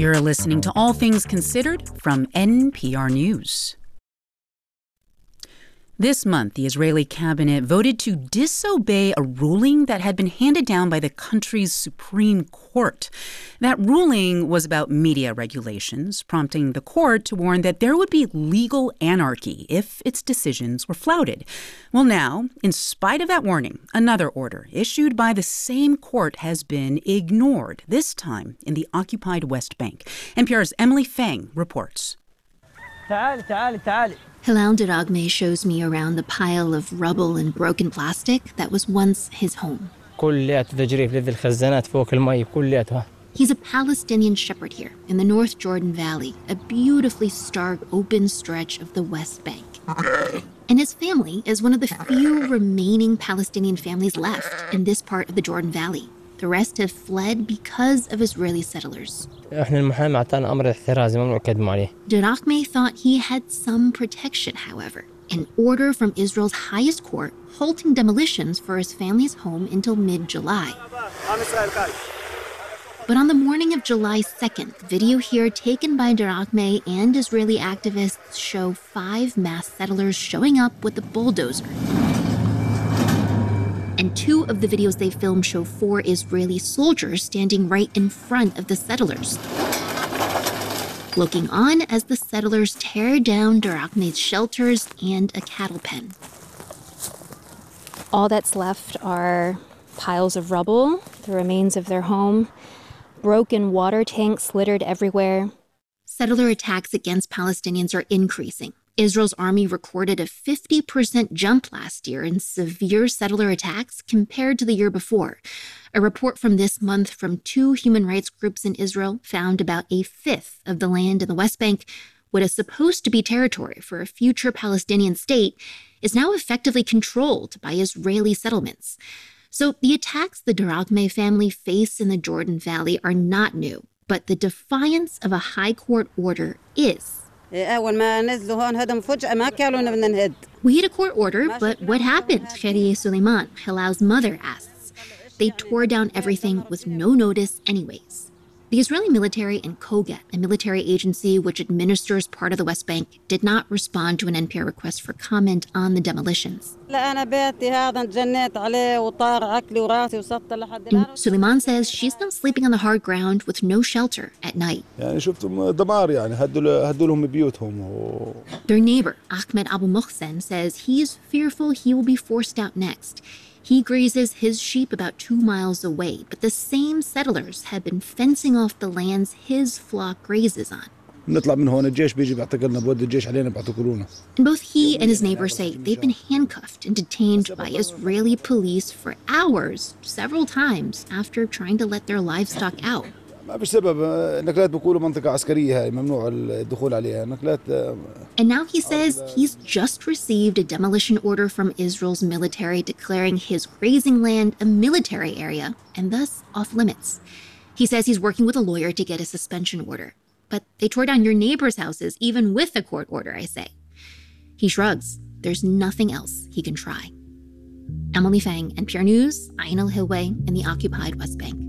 You're listening to All Things Considered from NPR News. This month, the Israeli cabinet voted to disobey a ruling that had been handed down by the country's Supreme Court. That ruling was about media regulations, prompting the court to warn that there would be legal anarchy if its decisions were flouted. Well, now, in spite of that warning, another order issued by the same court has been ignored, this time in the occupied West Bank. NPR's Emily Feng reports. Hilal Daragme shows me around the pile of rubble and broken plastic that was once his home. He's a Palestinian shepherd here in the North Jordan Valley, a beautifully stark open stretch of the West Bank. And his family is one of the few remaining Palestinian families left in this part of the Jordan Valley. The rest have fled because of Israeli settlers. Daragme thought he had some protection, however. An order from Israel's highest court halting demolitions for his family's home until mid-July. But on the morning of July 2nd, video here taken by Daragme and Israeli activists show 5 mass settlers showing up with a bulldozer. And 2 of the videos they filmed show 4 Israeli soldiers standing right in front of the settlers, looking on as the settlers tear down Daragme's shelters and a cattle pen. All that's left are piles of rubble, the remains of their home, broken water tanks littered everywhere. Settler attacks against Palestinians are increasing. Israel's army recorded a 50% jump last year in severe settler attacks compared to the year before. A report from this month from 2 human rights groups in Israel found about 1/5 of the land in the West Bank, what is supposed to be territory for a future Palestinian state, is now effectively controlled by Israeli settlements. So the attacks the Daragme family face in the Jordan Valley are not new, but the defiance of a high court order is. We had a court order, but what happened? Khairie Suleiman, Hilal's mother, asks. They tore down everything with no notice anyways. The Israeli military and Kogat, a military agency which administers part of the West Bank, did not respond to an NPR request for comment on the demolitions. And Suleiman says she's now sleeping on the hard ground with no shelter at night. Their neighbor, Ahmed Abu Mohsen, says he's fearful he will be forced out next. He grazes his sheep about 2 miles away, but the same settlers have been fencing off the lands his flock grazes on. And both he and his neighbor say they've been handcuffed and detained by Israeli police for hours, several times, after trying to let their livestock out. And now he says he's just received a demolition order from Israel's military declaring his grazing land a military area and thus off limits. He says he's working with a lawyer to get a suspension order. But they tore down your neighbor's houses even with a court order, I say. He shrugs. There's nothing else he can try. Emily Feng, NPR News, Ain al-Hilway in the occupied West Bank.